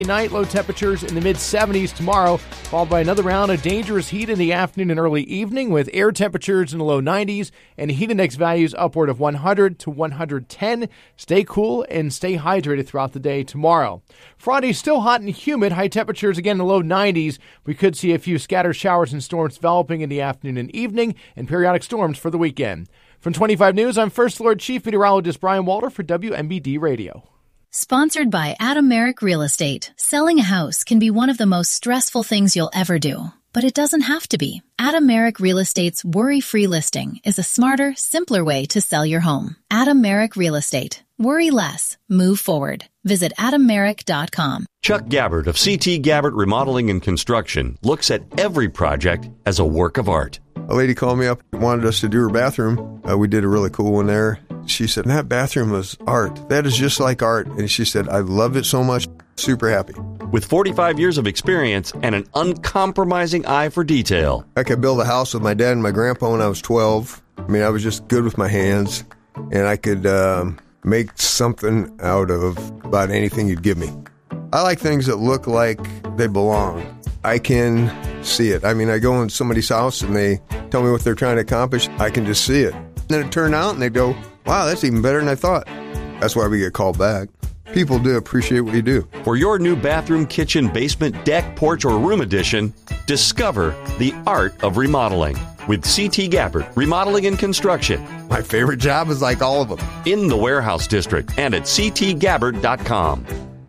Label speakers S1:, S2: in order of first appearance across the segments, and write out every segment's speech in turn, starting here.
S1: Night, low temperatures in the mid-70s tomorrow, followed by another round of dangerous heat in the afternoon and early evening with air temperatures in the low 90s and heat index values upward of 100 to 110. Stay cool and stay hydrated throughout the day tomorrow. Friday, still hot and humid, high temperatures again in the low 90s. We could see a few scattered showers and storms developing in the afternoon and evening and periodic storms for the weekend. From 25 News, I'm First Alert Chief Meteorologist Brian Walter for WMBD Radio.
S2: Sponsored by Adam Merrick Real Estate. Selling a house can be one of the most stressful things you'll ever do, but it doesn't have to be. Adam Merrick Real Estate's worry-free listing is a smarter, simpler way to sell your home. Adam Merrick Real Estate. Worry less. Move forward. Visit adammerrick.com.
S3: Chuck Gabbard of CT Gabbard Remodeling and Construction looks at every project as a work of art.
S4: A lady called me up and wanted us to do her bathroom. We did a really cool one there. She said, that bathroom was art. That is just like art. And she said, I loved it so much. Super happy.
S3: With 45 years of experience and an uncompromising eye for detail.
S4: I could build a house with my dad and my grandpa when I was 12. I mean, I was just good with my hands. And I could make something out of about anything you'd give me. I like things that look like they belong. I can see it. I mean, I go in somebody's house and they tell me what they're trying to accomplish. I can just see it. And then it turned out and they go, wow, that's even better than I thought. That's why we get called back. People do appreciate what you do.
S3: For your new bathroom, kitchen, basement, deck, porch, or room addition, discover the art of remodeling with CT Gabbard Remodeling and Construction.
S4: My favorite job is like all of them.
S3: In the Warehouse District and at ctgabbard.com.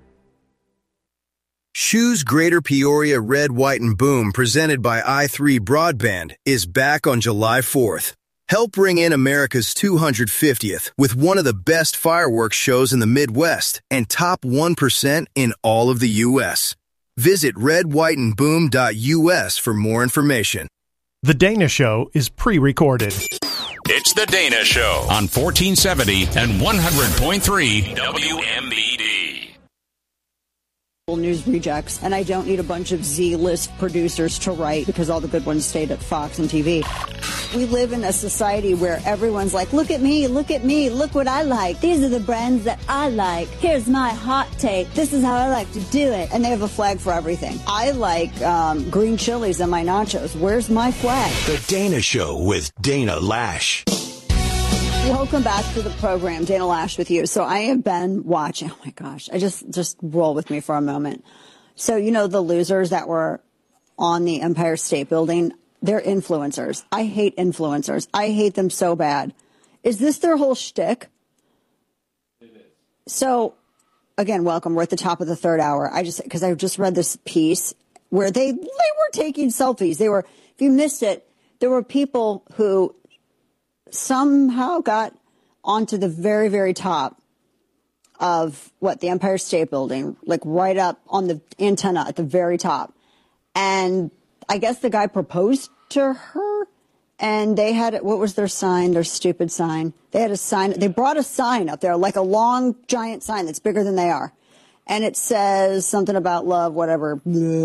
S5: Shoes Greater Peoria Red, White, and Boom, presented by i3 Broadband, is back on July 4th. Help bring in America's 250th with one of the best fireworks shows in the Midwest and top 1% in all of the U.S. Visit redwhiteandboom.us for more information.
S6: The Dana Show is pre-recorded.
S7: It's The Dana Show on 1470 and 100.3 WMBD.
S8: News rejects, and I don't need a bunch of Z-list producers to write because all the good ones stayed at Fox and TV. We live in a society where everyone's like, look at me, look what I like. These are the brands that I like. Here's my hot take. This is how I like to do it. And they have a flag for everything. I like green chilies in my nachos. Where's my flag?
S7: The Dana Show with Dana Lash.
S8: Welcome back to the program. Dana Lash with you. So I have been watching. Oh my gosh. I just roll with me for a moment. So, you know, the losers that were on the Empire State Building, they're influencers. I hate influencers. I hate them so bad. Is this their whole shtick? It is. So again, welcome. We're at the top of the third hour. Because I just read this piece where they were taking selfies. If you missed it, there were people who somehow got onto the very, very top of the Empire State Building, like right up on the antenna at the very top. And I guess the guy proposed to her, and they had, what was their sign, their stupid sign? They had a sign, they brought a sign up there, like a long, giant sign that's bigger than they are. And it says something about love, whatever.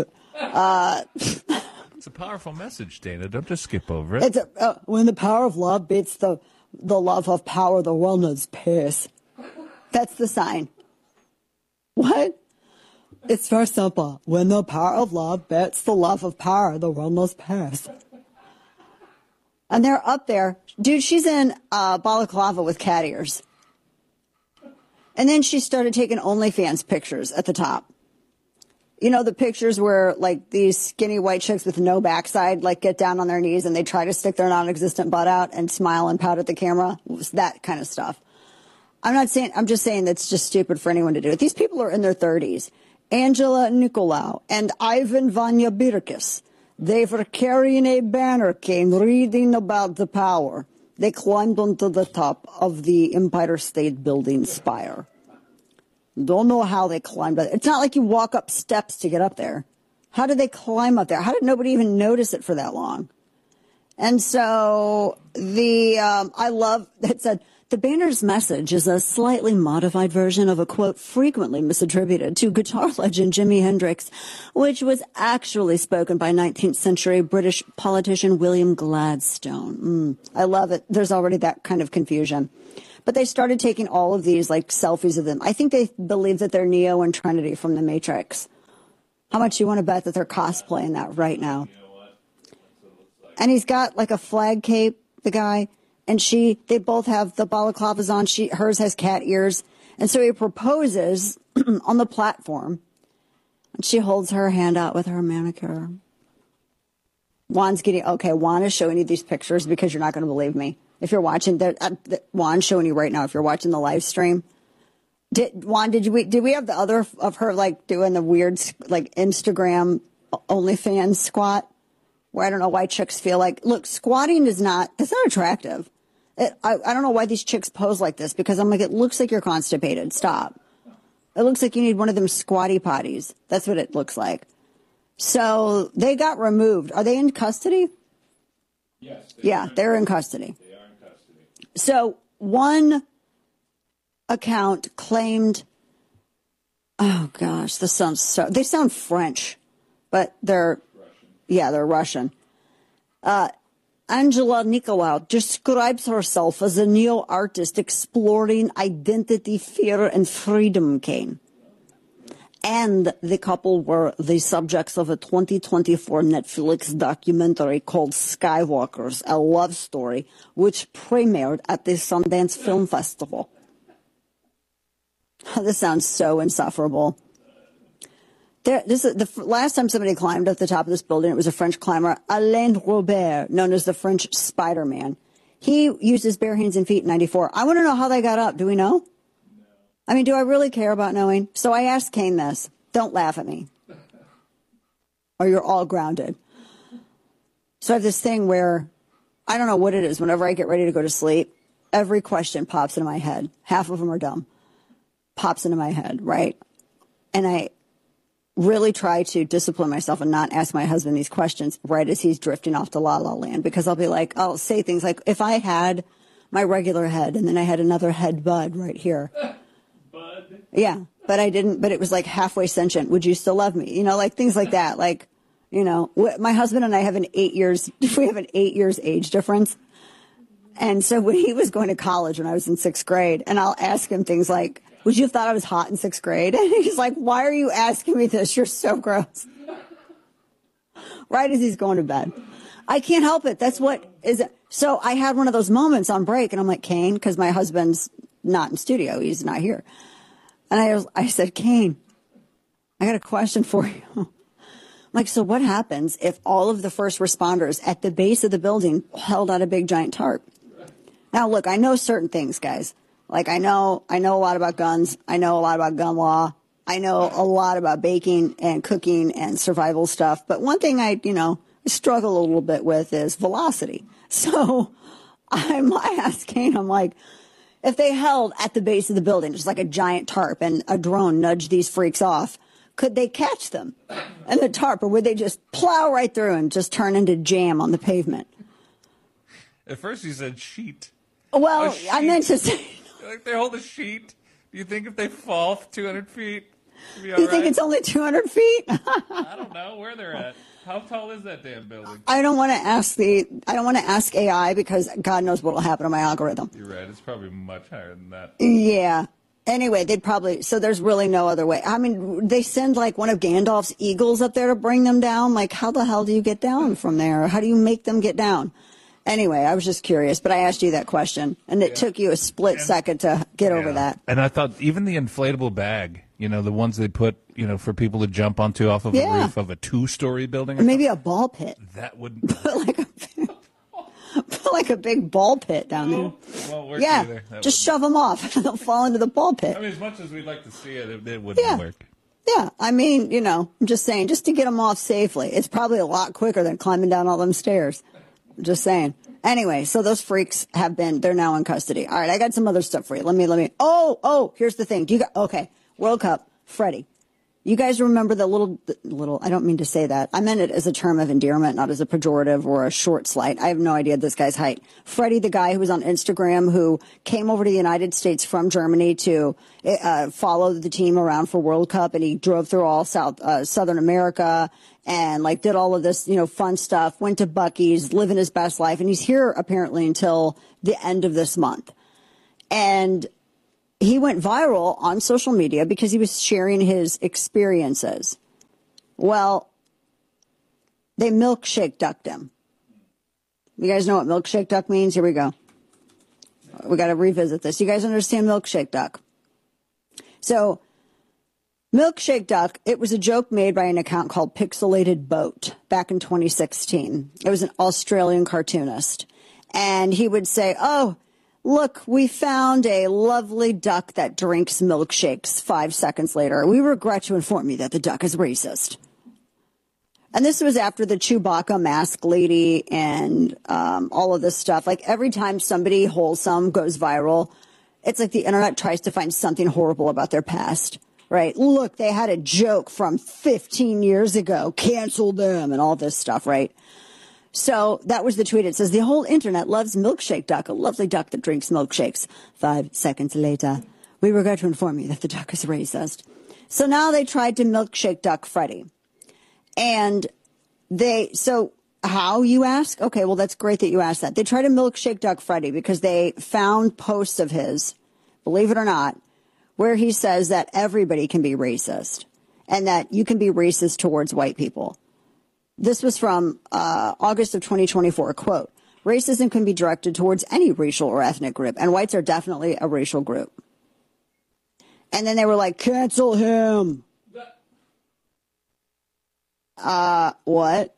S9: It's a powerful message, Dana. Don't just skip over it.
S8: It's when the power of love beats the love of power, the world knows peace. That's the sign. What? It's very simple. When the power of love beats the love of power, the world knows peace. And they're up there. Dude, she's in balaclava with cat ears. And then she started taking OnlyFans pictures at the top. You know, the pictures where, like, these skinny white chicks with no backside, like, get down on their knees and they try to stick their non-existent butt out and smile and pout at the camera. It was that kind of stuff. I'm just saying that's just stupid for anyone to do it. These people are in their 30s. Angela Nicolau and Ivan Vanya Birkis. They were carrying a banner cane reading about the power. They climbed onto the top of the Empire State Building spire. Don't know how they climbed up. It's not like you walk up steps to get up there. How did they climb up there? How did nobody even notice it for that long? And so I love, it said, the banner's message is a slightly modified version of a quote frequently misattributed to guitar legend Jimi Hendrix, which was actually spoken by 19th century British politician William Gladstone. I love it. There's already that kind of confusion. But they started taking all of these, like, selfies of them. I think they believe that they're Neo and Trinity from The Matrix. How much you want to bet that they're cosplaying that right now? And he's got like a flag cape, the guy, and they both have the balaclavas on. Hers has cat ears. And so he proposes on the platform, and she holds her hand out with her manicure. Juan is showing you these pictures because you're not going to believe me. If you're watching, Juan's showing you right now, if you're watching the live stream. Did we have the other of her like doing the weird like Instagram OnlyFans squat? Where I don't know why chicks feel like, look, squatting it's not attractive. I don't know why these chicks pose like this, because I'm like, it looks like you're constipated. Stop. It looks like you need one of them squatty potties. That's what it looks like. So they got removed. Are they in custody?
S9: Yes.
S8: They're in custody.
S9: They are in custody.
S8: So one account claimed, oh gosh, they sound French, but they're Russian. Angela Nicolau describes herself as a neo-artist exploring identity, fear, and freedom, Kane. And the couple were the subjects of a 2024 Netflix documentary called Skywalkers, a love story, which premiered at the Sundance Film Festival. This sounds so insufferable. This is the last time somebody climbed up the top of this building. It was a French climber, Alain Robert, known as the French Spider-Man. He used his bare hands and feet in 94. I want to know how they got up. Do we know? No. I mean, do I really care about knowing? So I asked Kane this. Don't laugh at me, or you're all grounded. So I have this thing where I don't know what it is. Whenever I get ready to go to sleep, every question pops into my head. Half of them are dumb. Pops into my head, right? And I really try to discipline myself and not ask my husband these questions right as he's drifting off to La La Land, because I'll say things like, if I had my regular head and then I had another head bud right here. Bud? Yeah, but I didn't, but it was like halfway sentient. Would you still love me? You know, like things like that. Like, you know, my husband and I have we have an 8 years age difference. And so when he was going to college when I was in 6th grade, and I'll ask him things like, would you have thought I was hot in 6th grade? And he's like, why are you asking me this? You're so gross. Right as he's going to bed. I can't help it. That's what is it. So I had one of those moments on break, and I'm like, Kane, because my husband's not in studio. He's not here. And I said, Kane, I got a question for you. I'm like, so what happens if all of the first responders at the base of the building held out a big giant tarp? Now, look, I know certain things, guys. Like, I know a lot about guns. I know a lot about gun law. I know a lot about baking and cooking and survival stuff. But one thing I struggle a little bit with is velocity. So I asked Kane, I'm like, if they held at the base of the building, just like a giant tarp, and a drone nudged these freaks off, could they catch them in the tarp, or would they just plow right through and just turn into jam on the pavement?
S9: At first you said sheet.
S8: Well, I meant to say...
S9: Like they hold a sheet. Do you think if they fall 200 feet,
S8: you think it's only 200 feet?
S9: I don't know where they're at. How tall is that damn building?
S8: I don't want to ask AI, because God knows what will happen to my algorithm.
S9: You're right. It's probably much higher than that.
S8: Yeah. Anyway, so there's really no other way. I mean, they send like one of Gandalf's eagles up there to bring them down. Like, how the hell do you get down from there? How do you make them get down? Anyway, I was just curious, but I asked you that question, and it took you a split second to get over that.
S9: And I thought even the inflatable bag, the ones they put, for people to jump onto off of a roof of a 2-story building.
S8: Or maybe a ball pit.
S9: That wouldn't.
S8: Put like a big ball pit down there.
S9: Won't work either.
S8: Just shove them off. They'll fall into the ball pit.
S9: I mean, as much as we'd like to see it, it wouldn't work.
S8: Yeah, I mean, I'm just saying, just to get them off safely. It's probably a lot quicker than climbing down all them stairs. Just saying. Anyway, so those freaks they're now in custody. All right, I got some other stuff for you. Let me. Oh, here's the thing. World Cup, Freddie. You guys remember the little, I don't mean to say that. I meant it as a term of endearment, not as a pejorative or a short slight. I have no idea this guy's height. Freddie, the guy who was on Instagram, who came over to the United States from Germany to follow the team around for World Cup, and he drove through all Southern America and like did all of this, fun stuff, went to Buc-ee's, living his best life. And he's here apparently until the end of this month. And he went viral on social media because he was sharing his experiences. Well, they milkshake ducked him. You guys know what milkshake duck means? Here we go. We got to revisit this. You guys understand milkshake duck? So, milkshake duck, it was a joke made by an account called Pixelated Boat back in 2016. It was an Australian cartoonist. And he would say, oh, look, we found a lovely duck that drinks milkshakes 5 seconds later. We regret to inform you that the duck is racist. And this was after the Chewbacca mask lady and all of this stuff. Like every time somebody wholesome goes viral, it's like the internet tries to find something horrible about their past, right? Look, they had a joke from 15 years ago, cancel them and all this stuff, right? So that was the tweet. It says, the whole internet loves milkshake duck, a lovely duck that drinks milkshakes. 5 seconds later, we regret to inform you that the duck is racist. So now they tried to milkshake duck Freddie. And so how, you ask? Okay, well, that's great that you asked that. They tried to milkshake duck Freddie because they found posts of his, believe it or not, where he says that everybody can be racist and that you can be racist towards white people. This was from August of 2024, quote, racism can be directed towards any racial or ethnic group, and whites are definitely a racial group. And then they were like, cancel him. What?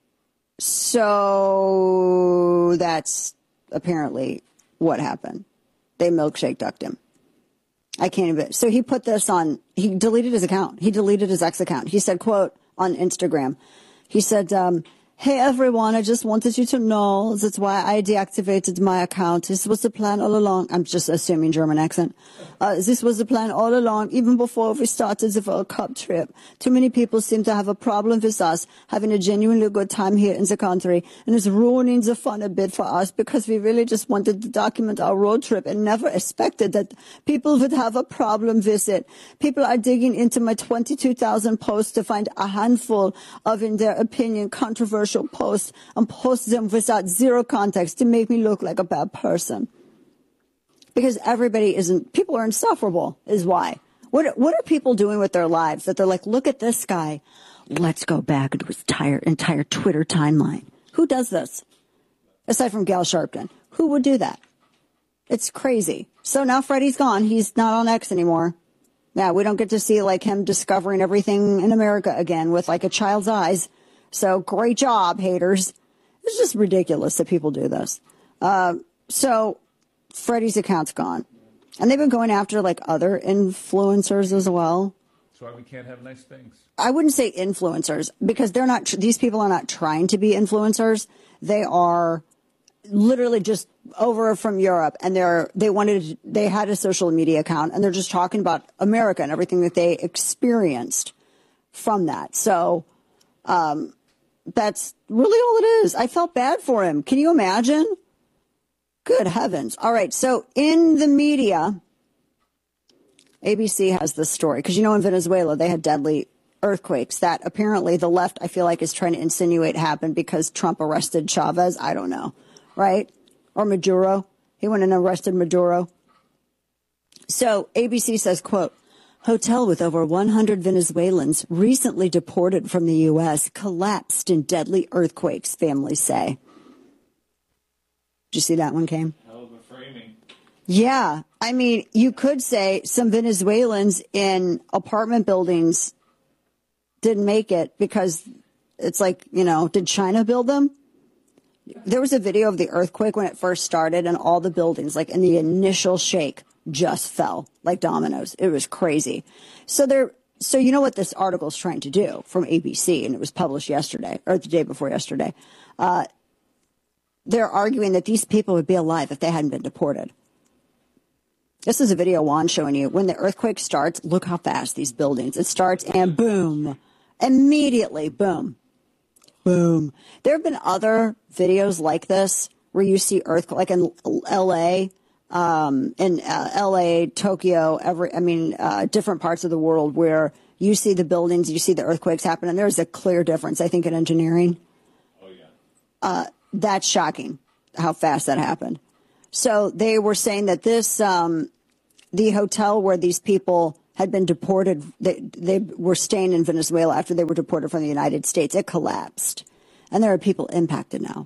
S8: So that's apparently what happened. They milkshake ducked him. I can't even. So he put this on, he deleted his account. He deleted his ex account. He said, quote, on Instagram, he said, hey, everyone, I just wanted you to know that's why I deactivated my account. This was the plan all along. I'm just assuming German accent. This was the plan all along, even before we started the World Cup trip. Too many people seem to have a problem with us having a genuinely good time here in the country, and it's ruining the fun a bit for us because we really just wanted to document our road trip and never expected that people would have a problem with it. People are digging into my 22,000 posts to find a handful of, in their opinion, controversial posts and post them without zero context to make me look like a bad person. Because people are insufferable is why. What are people doing with their lives that they're like, look at this guy. Let's go back into his entire Twitter timeline. Who does this? Aside from Gal Sharpton. Who would do that? It's crazy. So now Freddie's gone. He's not on X anymore. Yeah, we don't get to see like him discovering everything in America again with like a child's eyes. So great job, haters. It's just ridiculous that people do this. So Freddie's account's gone. And they've been going after like other influencers as well.
S9: That's why we can't have nice things.
S8: I wouldn't say influencers because they're not, these people are not trying to be influencers. They are literally just over from Europe and they had a social media account and they're just talking about America and everything that they experienced from that. So, that's really all it is. I felt bad for him. Can you imagine? Good heavens. All right. So in the media, ABC has this story because, you know, in Venezuela, they had deadly earthquakes that apparently the left, I feel like, is trying to insinuate happened because Trump arrested Chavez. I don't know. Right? Or Maduro. He went and arrested Maduro. So ABC says, quote, hotel with over 100 Venezuelans recently deported from the U.S. collapsed in deadly earthquakes, families say. Did you see that one, Cam?
S9: Hell of a framing.
S8: Yeah. I mean, you could say some Venezuelans in apartment buildings didn't make it because it's like, you know, did China build them? There was a video of the earthquake when it first started and all the buildings, like in the initial shake, just fell like dominoes. It was crazy. So you know what this article is trying to do from ABC, and it was published yesterday or the day before yesterday. They're arguing that these people would be alive if they hadn't been deported. This is a video Juan's showing you. When the earthquake starts, look how fast these buildings. It starts and boom, immediately, boom, boom. There have been other videos like this where you see earthquake, like in L.A., Tokyo, different parts of the world where you see the buildings, you see the earthquakes happen, and there's a clear difference, I think, in engineering. Oh, yeah. That's shocking how fast that happened. So they were saying that this, the hotel where these people had been deported. They were staying in Venezuela after they were deported from the United States. It collapsed. And there are people impacted now.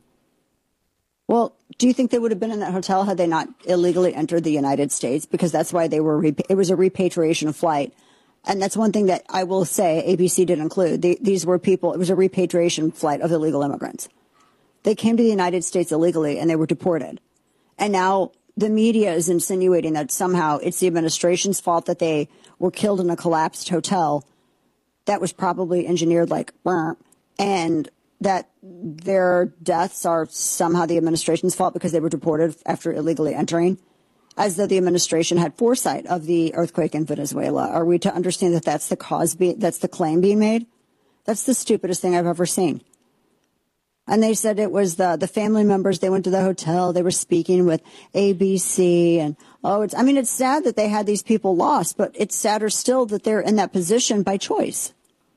S8: Well, do you think they would have been in that hotel had they not illegally entered the United States? Because that's why they were, it was a repatriation flight. And that's one thing that I will say ABC did include. These were people, it was a repatriation flight of illegal immigrants. They came to the United States illegally and they were deported. And now the media is insinuating that somehow it's the administration's fault that they were killed in a collapsed hotel that was probably engineered like, and that their deaths are somehow the administration's fault because they were deported after illegally entering, as though the administration had foresight of the earthquake in Venezuela. Are we to understand that that's the cause, that's the claim being made? That's the stupidest thing I've ever seen. And they said it was the family members. They went to the hotel. They were speaking with ABC. And, it's sad that they had these people lost, but it's sadder still that they're in that position by choice.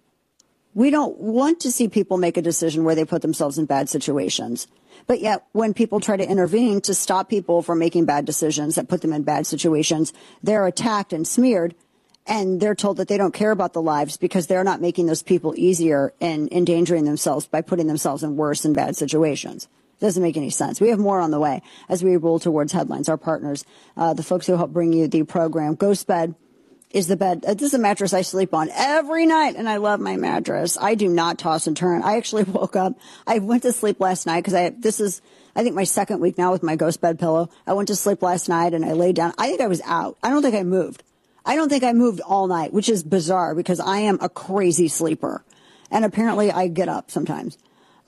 S8: We don't want to see people make a decision where they put themselves in bad situations. But yet, when people try to intervene to stop people from making bad decisions that put them in bad situations, they're attacked and smeared. And they're told that they don't care about the lives because they're not making those people easier and endangering themselves by putting themselves in worse and bad situations. It doesn't make any sense. We have more on the way as we roll towards headlines. Our partners, the folks who help bring you the program, Ghost Bed is the bed. This is a mattress I sleep on every night, and I love my mattress. I do not toss and turn. I actually woke up. I went to sleep last night because this is, I think, my second week now with my Ghost Bed pillow. I went to sleep last night and I laid down. I think I was out. I don't think I moved. I don't think I moved all night, which is bizarre because I am a crazy sleeper. And apparently I get up sometimes.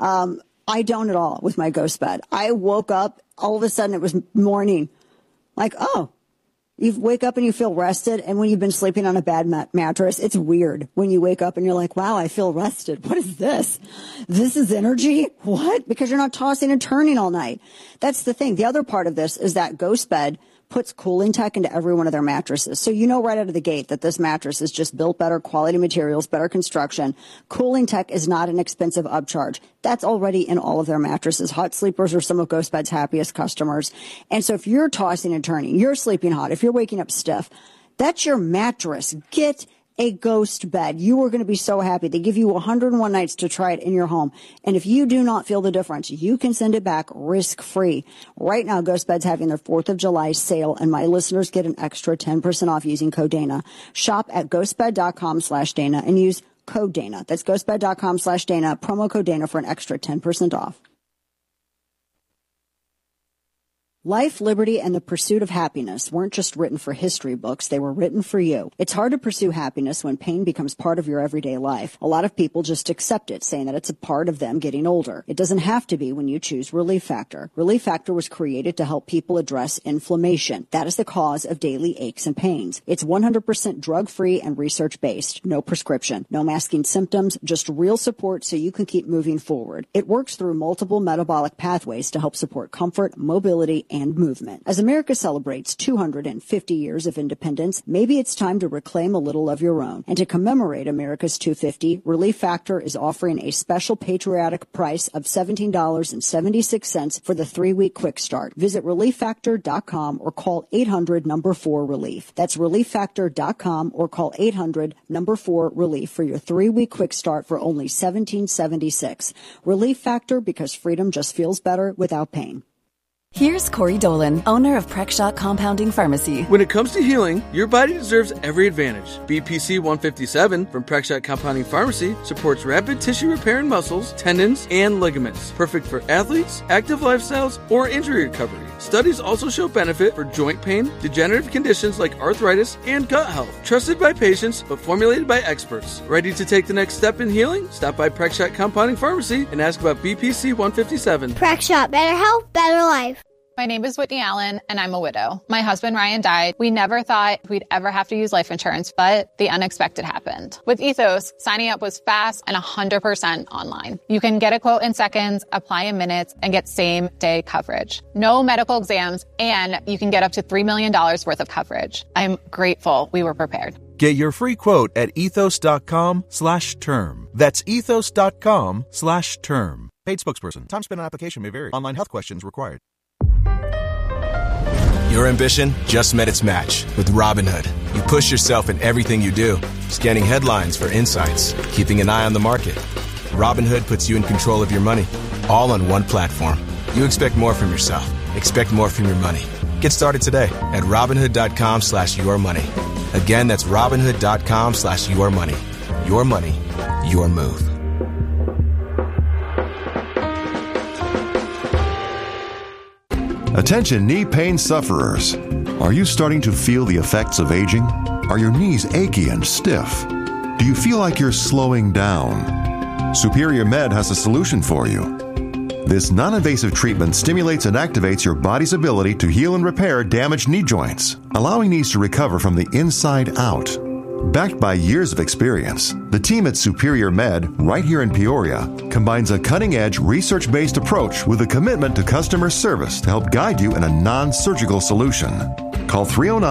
S8: I don't at all with my Ghost Bed. I woke up, all of a sudden it was morning. Like, oh, you wake up and you feel rested. And when you've been sleeping on a bad mattress, it's weird when you wake up and you're like, wow, I feel rested. What is this? This is energy? What? Because you're not tossing and turning all night. That's the thing. The other part of this is that Ghost Bed puts cooling tech into every one of their mattresses. So you know right out of the gate that this mattress is just built better, quality materials, better construction. Cooling tech is not an expensive upcharge. That's already in all of their mattresses. Hot sleepers are some of Ghost Bed's happiest customers. And so if you're tossing and turning, you're sleeping hot, if you're waking up stiff, that's your mattress. Get a Ghost Bed. You are going to be so happy. They give you 101 nights to try it in your home. And if you do not feel the difference, you can send it back risk-free. Right now, Ghost Bed's having their 4th of July sale, and my listeners get an extra 10% off using code Dana. Shop at ghostbed.com/Dana and use code Dana. That's ghostbed.com/Dana, promo code Dana for an extra 10% off. Life, liberty, and the pursuit of happiness weren't just written for history books, they were written for you. It's hard to pursue happiness when pain becomes part of your everyday life. A lot of people just accept it, saying that it's a part of them getting older. It doesn't have to be when you choose Relief Factor. Relief Factor was created to help people address inflammation. That is the cause of daily aches and pains. It's 100% drug-free and research-based. No prescription, no masking symptoms, just real support so you can keep moving forward. It works through multiple metabolic pathways to help support comfort, mobility, and movement. As America celebrates 250 years of independence, maybe it's time to reclaim a little of your own. And to commemorate America's 250, Relief Factor is offering a special patriotic price of $17.76 for the 3-week quick start. Visit ReliefFactor.com or call 800-4RELIEF. That's ReliefFactor.com or call 800-4RELIEF for your 3-week quick start for only $17.76. Relief Factor, because freedom just feels better without pain.
S10: Here's Corey Dolan, owner of Prexshot Compounding Pharmacy.
S11: When it comes to healing, your body deserves every advantage. BPC 157 from Prexshot Compounding Pharmacy supports rapid tissue repair in muscles, tendons, and ligaments. Perfect for athletes, active lifestyles, or injury recovery. Studies also show benefit for joint pain, degenerative conditions like arthritis, and gut health. Trusted by patients, but formulated by experts. Ready to take the next step in healing? Stop by Prexshot Compounding Pharmacy and ask about BPC 157.
S12: Prexshot, better health, better life.
S13: My name is Whitney Allen, and I'm a widow. My husband, Ryan, died. We never thought we'd ever have to use life insurance, but the unexpected happened. With Ethos, signing up was fast and 100% online. You can get a quote in seconds, apply in minutes, and get same-day coverage. No medical exams, and you can get up to $3 million worth of coverage. I'm grateful we were prepared.
S14: Get your free quote at ethos.com/term. That's ethos.com/term. Paid spokesperson. Time spent on application may vary. Online health questions required. Your ambition just met its match with Robinhood. You push yourself in everything you do, scanning headlines for insights, keeping an eye on the market. Robinhood puts you in control of your money, all on one platform. You expect more from yourself. Expect more from your money. Get started today at Robinhood.com/yourmoney. Again, that's Robinhood.com/yourmoney. Your money, your move.
S15: Attention knee pain sufferers. Are you starting to feel the effects of aging? Are your knees achy and stiff? Do you feel like you're slowing down? Superior Med has a solution for you. This non-invasive treatment stimulates and activates your body's ability to heal and repair damaged knee joints, allowing knees to recover from the inside out. Backed by years of experience, the team at Superior Med, right here in Peoria, combines a cutting-edge, research-based approach with a commitment to customer service to help guide you in a non-surgical solution. Call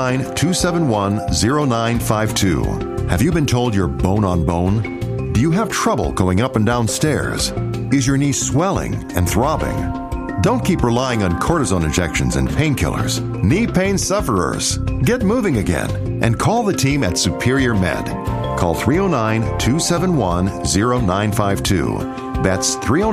S15: 309-271-0952. Have you been told you're bone on bone? Do you have trouble going up and down stairs? Is your knee swelling and throbbing? Don't keep relying on cortisone injections and painkillers. Knee pain sufferers, get moving again and call the team at Superior Med. Call 309-271-0952. That's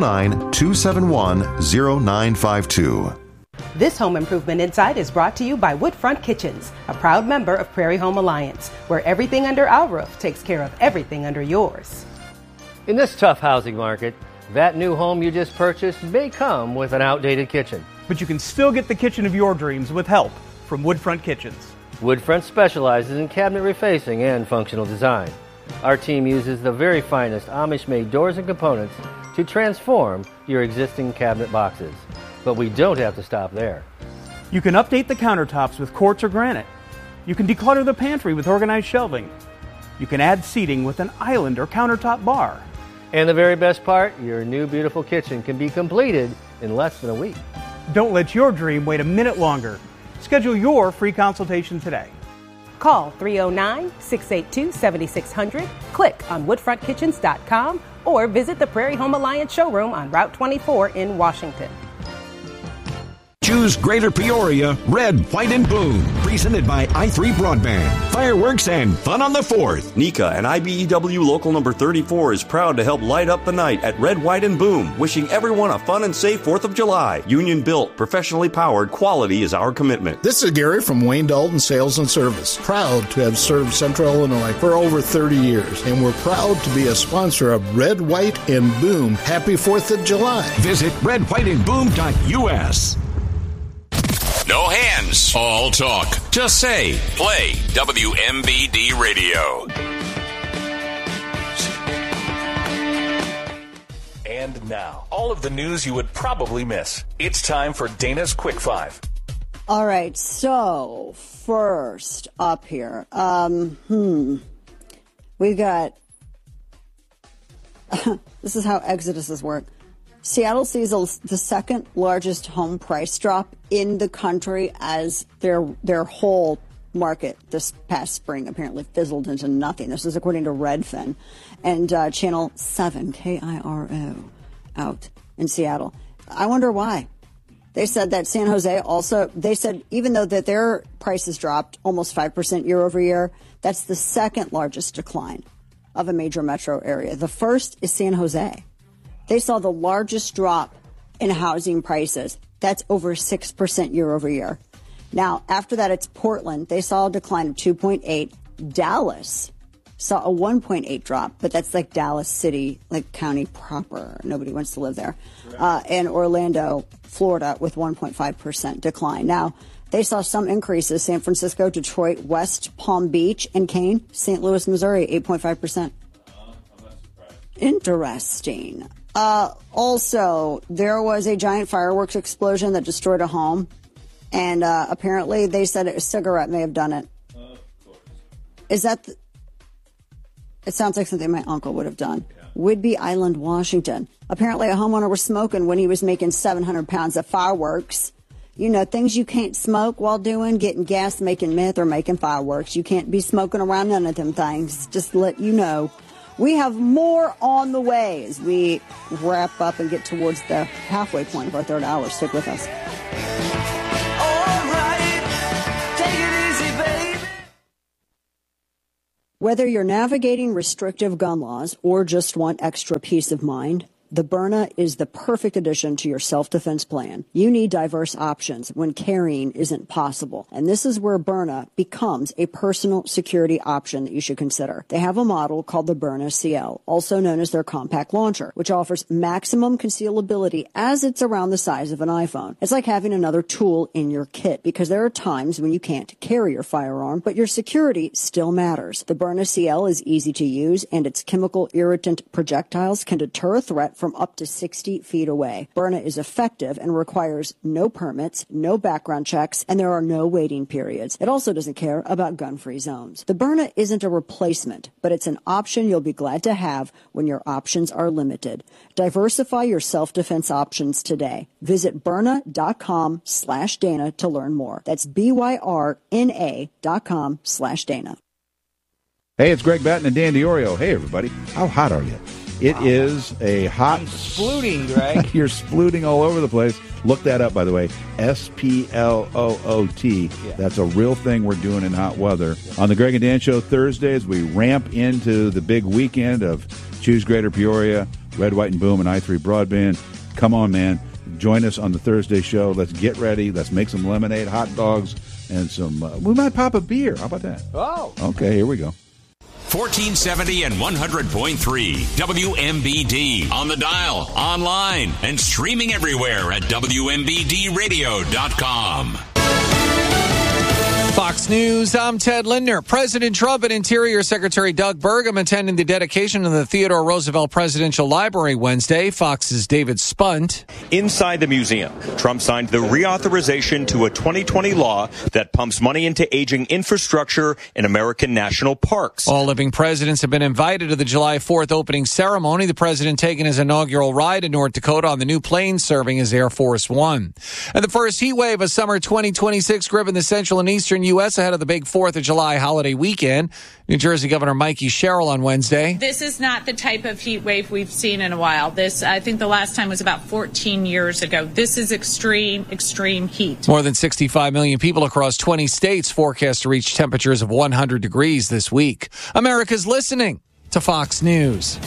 S15: 309-271-0952.
S16: This Home Improvement Insight is brought to you by Woodfront Kitchens, a proud member of Prairie Home Alliance, where everything under our roof takes care of everything under yours.
S17: In this tough housing market, that new home you just purchased may come with an outdated kitchen.
S18: But you can still get the kitchen of your dreams with help from Woodfront Kitchens.
S17: Woodfront specializes in cabinet refacing and functional design. Our team uses the very finest Amish-made doors and components to transform your existing cabinet boxes. But we don't have to stop there.
S18: You can update the countertops with quartz or granite. You can declutter the pantry with organized shelving. You can add seating with an island or countertop bar.
S17: And the very best part, your new beautiful kitchen can be completed in less than a week.
S18: Don't let your dream wait a minute longer. Schedule your free consultation today.
S16: Call 309-682-7600, click on woodfrontkitchens.com, or visit the Prairie Home Alliance showroom on Route 24 in Washington.
S7: Choose Greater Peoria, Red, White, and Boom. Presented by i3 Broadband. Fireworks and fun on the 4th.
S3: NECA and IBEW Local Number 34 is proud to help light up the night at Red, White, and Boom. Wishing everyone a fun and safe 4th of July. Union built, professionally powered, quality is our commitment.
S19: This is Gary from Wayne Dalton Sales and Service. Proud to have served Central Illinois for over 30 years. And we're proud to be a sponsor of Red, White, and Boom. Happy 4th of July.
S7: Visit redwhiteandboom.us. No hands, all talk. Just say, play WMBD Radio.
S20: And now, all of the news you would probably miss. It's time for Dana's Quick Five.
S8: All right, so first up here, we've got, this is how exoduses work. Seattle sees the second largest home price drop in the country as their whole market this past spring apparently fizzled into nothing. This is according to Redfin and Channel 7, KIRO, out in Seattle. I wonder why. They said that San Jose also, they said even though that their prices dropped almost 5% year over year, that's the second largest decline of a major metro area. The first is San Jose. They saw the largest drop in housing prices. That's over 6% year over year. Now, after that, it's Portland. They saw a decline of 2.8. Dallas saw a 1.8 drop, but that's like Dallas City, like county proper. Nobody wants to live there. And Orlando, Florida, with 1.5% decline. Now, they saw some increases. San Francisco, Detroit, West Palm Beach, and Kane. St. Louis, Missouri, 8.5%. Interesting. Also, there was a giant fireworks explosion that destroyed a home. And apparently they said a cigarette may have done it. Is that... It sounds like something my uncle would have done. Yeah. Whidbey Island, Washington. Apparently a homeowner was smoking when he was making 700 pounds of fireworks. You know, things you can't smoke while doing, getting gas, making meth, or making fireworks. You can't be smoking around none of them things. Just to let you know. We have more on the way as we wrap up and get towards the halfway point of our third hour. Stick with us.
S21: All right.
S8: Whether you're navigating restrictive gun laws or just want extra peace of mind, the Byrna is the perfect addition to your self-defense plan. You need diverse options when carrying isn't possible. And this is where Byrna becomes a personal security option that you should consider. They have a model called the Byrna CL, also known as their compact launcher, which offers maximum concealability as it's around the size of an iPhone. It's like having another tool in your kit because there are times when you can't carry your firearm, but your security still matters. The Byrna CL is easy to use, and its chemical irritant projectiles can deter a threat from up to 60 feet away. Byrna is effective and requires no permits, no background checks, and there are no waiting periods. It also doesn't care about gun-free zones. The Byrna isn't a replacement, but it's an option you'll be glad to have when your options are limited. Diversify your self-defense options today. Visit Byrna.com/Dana to learn more. That's BYRNA.com/Dana.
S21: Hey, it's Greg Batten and Dan DiOrio. Hey, everybody. How hot are you? It is a hot...
S1: I'm splooting, Greg.
S21: You're splooting all over the place. Look that up, by the way. SPLOOT. Yeah. That's a real thing we're doing in hot weather. On the Greg and Dan Show Thursdays, we ramp into the big weekend of Choose Greater Peoria, Red, White, and Boom, and I3 Broadband. Come on, man. Join us on the Thursday show. Let's get ready. Let's make some lemonade, hot dogs, and some... we might pop a beer. How about that?
S1: Oh.
S21: Okay, here we go.
S22: 1470 and 100.3 WMBD on the dial, online, and streaming everywhere at WMBDradio.com.
S23: Fox News, I'm Ted Lindner. President Trump and Interior Secretary Doug Burgum attending the dedication of the Theodore Roosevelt Presidential Library Wednesday. Fox's David Spunt.
S24: Inside the museum, Trump signed the reauthorization to a 2020 law that pumps money into aging infrastructure in American national parks.
S23: All living presidents have been invited to the July 4th opening ceremony. The president taking his inaugural ride in North Dakota on the new plane serving as Air Force One. And the first heat wave of summer 2026 gripping the central and eastern U.S. ahead of the big 4th of July holiday weekend. New Jersey Governor Mikey Sherrill on Wednesday.
S25: This is not the type of heat wave we've seen in a while. I think the last time was about 14 years ago. This is extreme, extreme heat.
S23: More than 65 million people across 20 states forecast to reach temperatures of 100 degrees this week. America's listening to Fox News.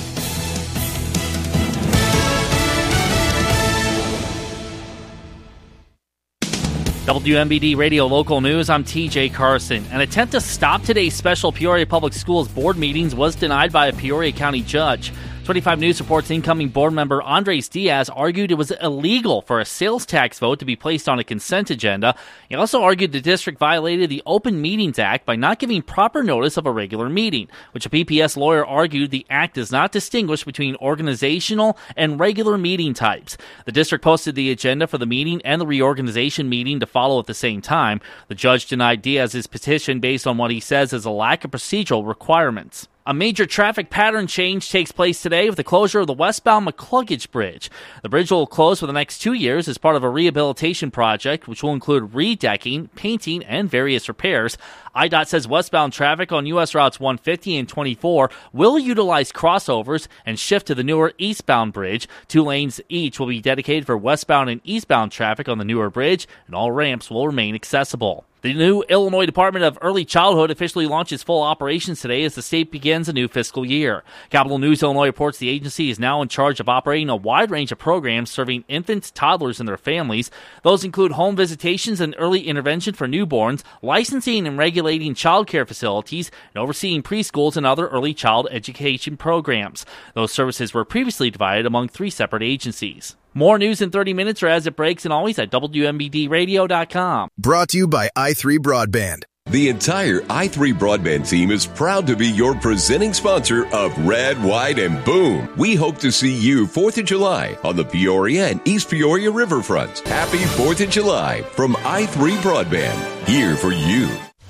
S26: WMBD Radio Local News, I'm TJ Carson. An attempt to stop today's special Peoria Public Schools board meetings was denied by a Peoria County judge. 25 News reports incoming board member Andres Diaz argued it was illegal for a sales tax vote to be placed on a consent agenda. He also argued the district violated the Open Meetings Act by not giving proper notice of a regular meeting, which a PPS lawyer argued the act does not distinguish between organizational and regular meeting types. The district posted the agenda for the meeting and the reorganization meeting to follow at the same time. The judge denied Diaz's petition based on what he says is a lack of procedural requirements. A major traffic pattern change takes place today with the closure of the westbound McCluggage Bridge. The bridge will close for the next 2 years as part of a rehabilitation project, which will include redecking, painting, and various repairs. IDOT says westbound traffic on U.S. routes 150 and 24 will utilize crossovers and shift to the newer eastbound bridge. 2 lanes each will be dedicated for westbound and eastbound traffic on the newer bridge, and all ramps will remain accessible. The new Illinois Department of Early Childhood officially launches full operations today as the state begins a new fiscal year. Capital News Illinois reports the agency is now in charge of operating a wide range of programs serving infants, toddlers, and their families. Those include home visitations and early intervention for newborns, licensing and regulating child care facilities, and overseeing preschools and other early child education programs. Those services were previously divided among 3 separate agencies. More news in 30 minutes or as it breaks, and always at WMBDradio.com.
S5: Brought to you by i3 Broadband.
S27: The entire i3 Broadband team is proud to be your presenting sponsor of Red, White, and Boom. We hope to see you 4th of July on the Peoria and East Peoria riverfronts. Happy 4th of July from i3 Broadband, here for you.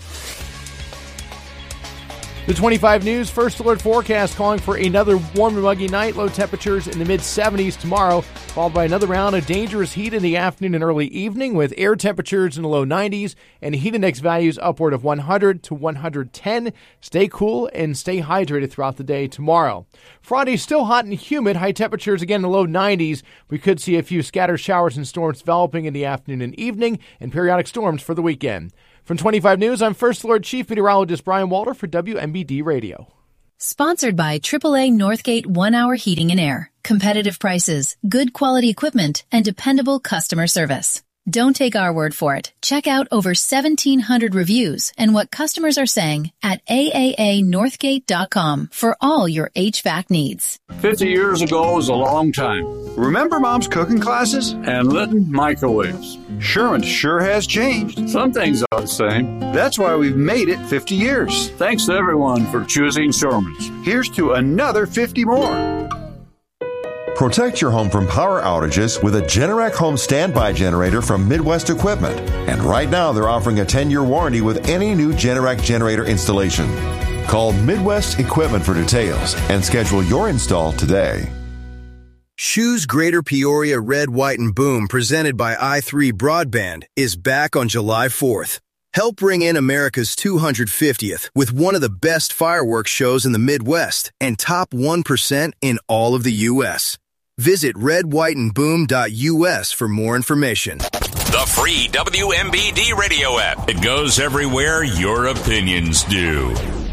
S1: The 25 News First Alert forecast calling for another warm and muggy night. Low temperatures in the mid-70s tomorrow, followed by another round of dangerous heat in the afternoon and early evening with air temperatures in the low 90s and heat index values upward of 100 to 110. Stay cool and stay hydrated throughout the day tomorrow. Friday still hot and humid. High temperatures again in the low 90s. We could see a few scattered showers and storms developing in the afternoon and evening and periodic storms for the weekend. From 25 News, I'm First Alert Chief Meteorologist Brian Walter for WMBD Radio.
S2: Sponsored by AAA Northgate 1-Hour Heating and Air. Competitive prices, good quality equipment, and dependable customer service. Don't take our word for it. Check out over 1,700 reviews and what customers are saying at aaanorthgate.com for all your HVAC needs.
S4: 50 years ago was a long time. Remember Mom's cooking classes? And Litton microwaves. Sherman sure has changed. Some things are the same. That's why we've made it 50 years. Thanks to everyone for choosing Sherman's. Here's to another 50 more.
S15: Protect your home from power outages with a Generac home standby generator from Midwest Equipment. And right now, they're offering a 10-year warranty with any new Generac generator installation. Call Midwest Equipment for details and schedule your install today.
S5: Shoes Greater Peoria Red, White, and Boom, presented by i3 Broadband, is back on July 4th. Help bring in America's 250th with one of the best fireworks shows in the Midwest and top 1% in all of the U.S. Visit redwhiteandboom.us for more information.
S22: The free WMBD radio app. It goes everywhere your opinions do.